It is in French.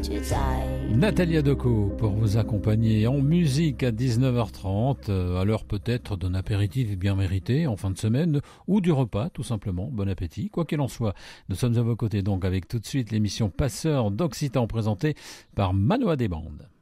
Natalia Decaux pour vous accompagner en musique à 19h30, à l'heure peut-être d'un apéritif bien mérité en fin de semaine ou du repas tout simplement. Bon appétit. Quoi qu'il en soit, nous sommes à vos côtés donc avec tout de suite l'émission Passeur d'Occitan présentée par Manoa des Bandes.